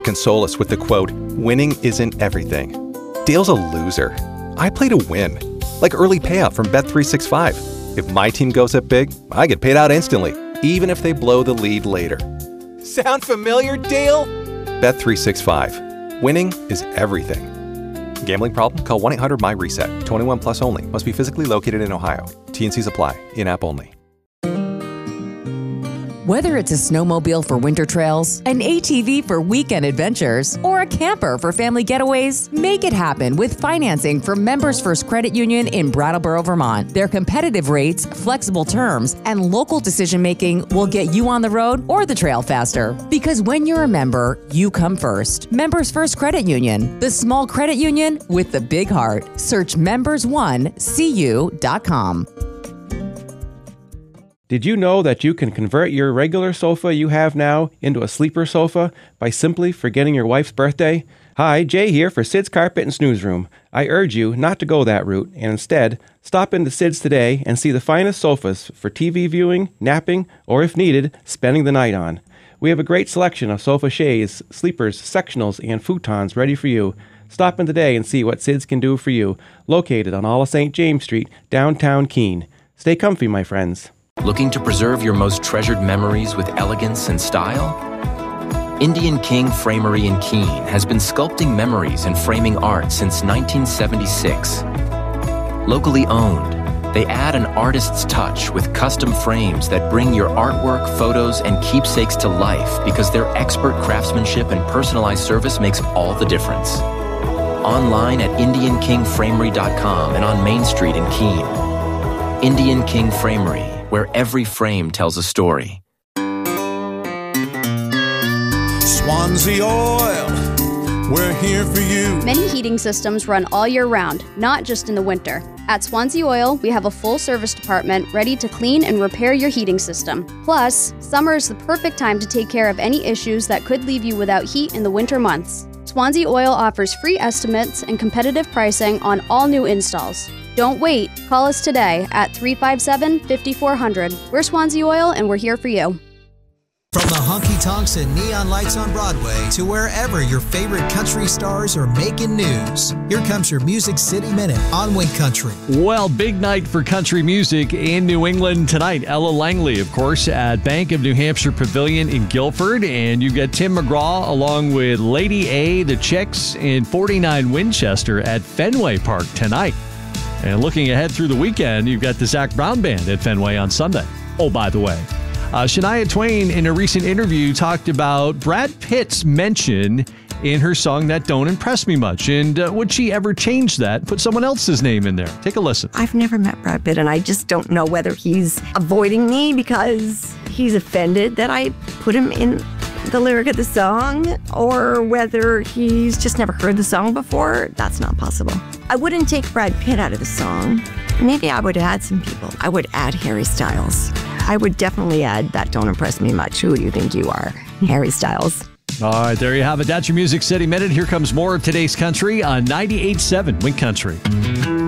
console us with the quote, "Winning isn't everything." Dale's a loser. I play to win. Like early payout from Bet365. If my team goes up big, I get paid out instantly, even if they blow the lead later. Sound familiar, Dale? Bet365. Winning is everything. Gambling problem? Call 1-800-MY-RESET. 21 plus only. Must be physically located in Ohio. T&Cs apply. In-app only. Whether it's a snowmobile for winter trails, an ATV for weekend adventures, or a camper for family getaways, make it happen with financing from Members First Credit Union in Brattleboro, Vermont. Their competitive rates, flexible terms, and local decision-making will get you on the road or the trail faster. Because when you're a member, you come first. Members First Credit Union, the small credit union with the big heart. Search members1cu.com. Did you know that you can convert your regular sofa you have now into a sleeper sofa by simply forgetting your wife's birthday? Hi, Jay here for Sid's Carpet and Snooze Room. I urge you not to go that route and instead stop into Sid's today and see the finest sofas for TV viewing, napping, or if needed, spending the night on. We have a great selection of sofa chaise, sleepers, sectionals, and futons ready for you. Stop in today and see what Sid's can do for you. Located on all of St. James Street, downtown Keene. Stay comfy, my friends. Looking to preserve your most treasured memories with elegance and style? Indian King Framery in Keene has been sculpting memories and framing art since 1976. Locally owned, they add an artist's touch with custom frames that bring your artwork, photos, and keepsakes to life because their expert craftsmanship and personalized service makes all the difference. Online at IndianKingFramery.com and on Main Street in Keene. Indian King Framery, where every frame tells a story. Swansea Oil, we're here for you. Many heating systems run all year round, not just in the winter. At Swansea Oil, we have a full service department ready to clean and repair your heating system. Plus, summer is the perfect time to take care of any issues that could leave you without heat in the winter months. Swansea Oil offers free estimates and competitive pricing on all new installs. Don't wait. Call us today at 357-5400. We're Swansea Oil, and we're here for you. From the honky-tonks and neon lights on Broadway to wherever your favorite country stars are making news, here comes your Music City Minute on Wink Country. Well, big night for country music in New England tonight. Ella Langley, of course, at Bank of New Hampshire Pavilion in Guilford. And you get Tim McGraw along with Lady A, the Chicks, and 49 Winchester at Fenway Park tonight. And looking ahead through the weekend, you've got the Zac Brown Band at Fenway on Sunday. Oh, by the way, Shania Twain in a recent interview talked about Brad Pitt's mention in her song That Don't Impress Me Much. And would she ever change that, put someone else's name in there? Take a listen. I've never met Brad Pitt, and I just don't know whether he's avoiding me because he's offended that I put him in the lyric of the song, or whether he's just never heard the song before. That's not possible. I wouldn't take Brad Pitt out of the song. Maybe I would add some people. I would add Harry Styles. I would definitely add That Don't Impress Me Much. Who do you think you are? Harry Styles. All right, there you have it. That's your Music City Minute. Here comes more of today's country on 98.7 Wink Country.